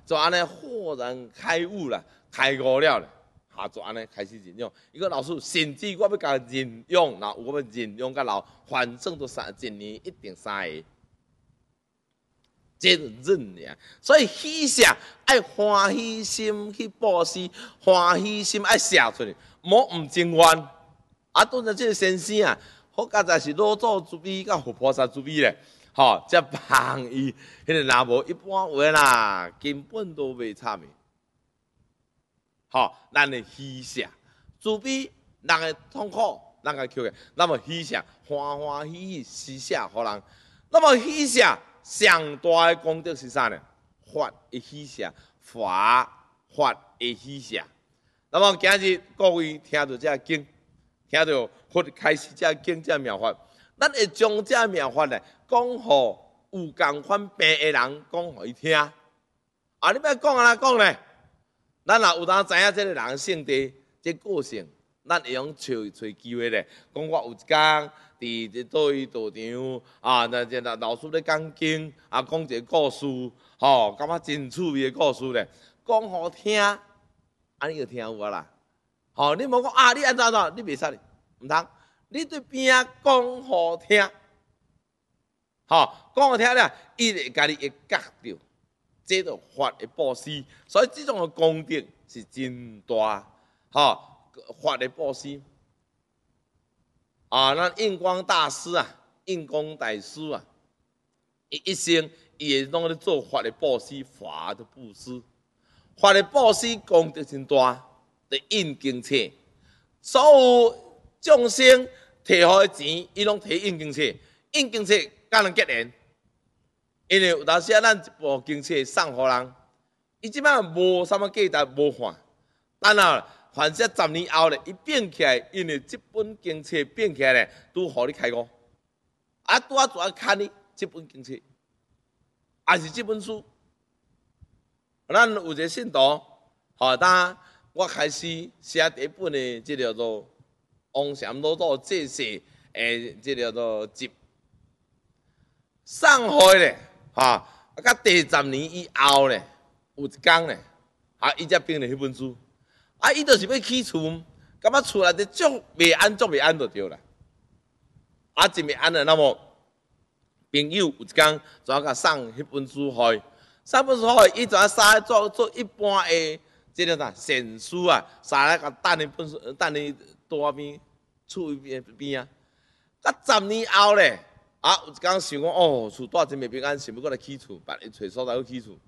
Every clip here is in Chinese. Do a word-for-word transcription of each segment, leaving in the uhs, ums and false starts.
就安尼豁然开悟啦，开悟了咧，哈，就安尼开始忍用。伊个老师，甚至我要甲忍用，那我要忍用甲老，反正都三一年一定三个。 这忍呀，所以喜舍爱欢喜心去布施，欢喜心爱写出来，莫唔情愿。啊，拄则这个先生啊，好佳哉是老祖之悲，甲佛菩萨之悲咧，吼，才帮伊，迄个若无一般话啦，根本都袂参的。吼，咱的喜舍自悲，人的痛苦，人个求个，那么喜舍欢欢喜喜施舍互人，那么喜舍。 上大的功德是啥呢？法的喜舍，法法的喜舍。那么今日各位听到这经，听到佛开始这经这妙法，咱会将这妙法呢讲互有共款病的人讲互伊听。啊，你要讲安怎讲呢？咱若有当知影这个人性地、这个性，咱会用找找机会咧，讲我有一天。 伫伫倒位道场啊，那这老老师咧讲经啊，讲一个故事，吼、哦，感觉真趣味的故事咧，讲好听，安尼就听有啊啦。吼、哦，你无讲啊，你安怎怎，你袂使哩，毋通，你对边啊讲好听，吼、哦，讲好听咧，伊会家己会觉着，这就法的布施，所以这种的功德是真大，吼、哦，法的布施。 啊，咱印光大师啊，印光大师啊，伊一生伊会拢咧做法的布施，法的布施，法的布施功德真大，伫印经册，所有众生摕互的钱，伊拢摕印经册，印经册甲人结缘，因为有当时啊，咱一部经册送互人，伊即摆无啥物价值，无换，等啊。 凡是十年后咧，伊变起来，因为这本经册变起来咧，拄互你开悟，啊，拄啊做看你这本经册，还是这本书。咱有一个信徒，吼，当我开始写第一本的，这叫做《王禅老祖这世》诶，这叫做集，送互咧，吼，啊，甲第十年以后咧，有一天咧，啊，伊才编了迄本书。 啊，伊就是要起厝，感觉厝内底足袂安，足袂安就对啦。啊，真袂安了，那么朋友有一天就要甲送迄本书去，送本书去，伊就要杀做做一般的，即个啥善书啊，杀来甲等你本书，等你桌边、厝边边啊。甲十年后咧，啊，有一天想讲，哦，厝住真袂平安，想要过来起厝，别去找所在去起厝。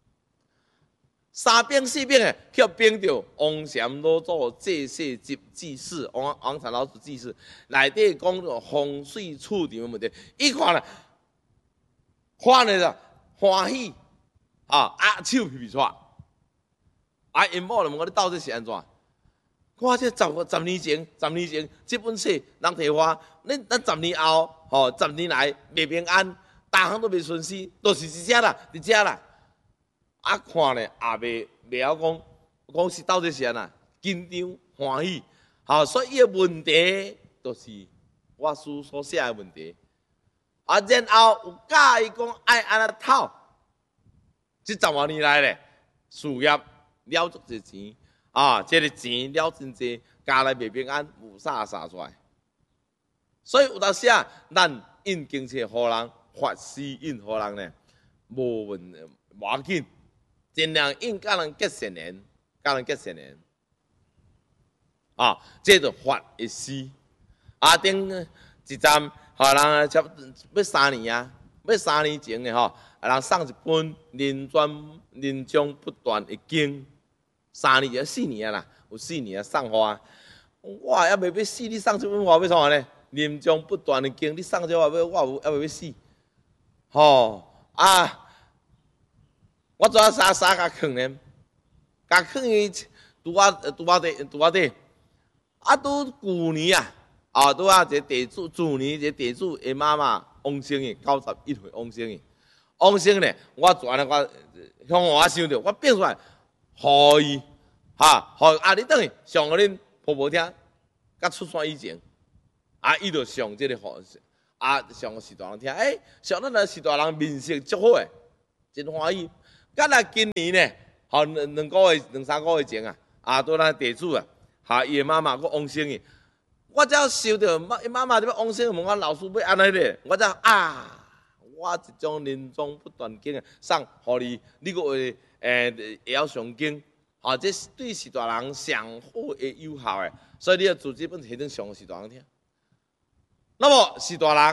三兵四兵诶，去编着王禅老祖这世集记事，王王禅老祖记事，内底讲着风水厝场诶问题。伊看咧，看咧啦，欢喜，啊啊手皮皮喘，啊因某就问我你到底是安怎？我这十十年前，十年前这本书人摕我，恁咱十年后，吼、哦、十年来袂平安，逐项都袂顺遂，都、就是伫遮啦，伫遮啦。 啊，看咧也袂袂晓讲，讲是到底是安怎紧张欢喜，好，所以伊个问题就是我书所写的问题。啊，然后有介意讲爱安怎透，即十多年来咧，事业了足侪钱啊，即、这个钱了真侪，家内袂平安，有啥啥出来。所以有当时啊，咱印经册互人，法师印互人咧，无问无要紧。 尽量应甲人结善缘，甲人结善缘，啊，这就法的施。啊，顶一站，互人差要三年啊，要三年前的吼，人送一本连转连终不断的经，三年啊四年啊啦，有四年啊送互啊。我还未要死，你送这本我要创呢？连终不断的经，你送这我要我还未要死，吼啊！ 我做啊啥啥甲藏咧，甲藏伊拄啊拄啊地拄啊地，啊拄旧年啊，啊拄啊一个地主，旧年一个地主的妈妈王生伊九十一岁王生伊，王生咧，我做安尼我向我想着，我变出来，互伊哈，互啊你等于上互恁婆婆听，甲出山以前，啊伊就上即个互啊上是大人听，诶、欸，上咱个是大人面色足好诶，真欢喜。 敢若今年呢，吼两两个月、两三个月前啊，啊，拄咱地主啊，哈，伊的妈妈佫往生去，我才收到妈妈妈要往生，问我老师要安尼咧，我才啊，我一种临终不断经啊，送互你，你佫会诶会晓上经，吼，这是对士大人上好诶有效诶，所以你要自己本是迄种上士大人听。那么士大人。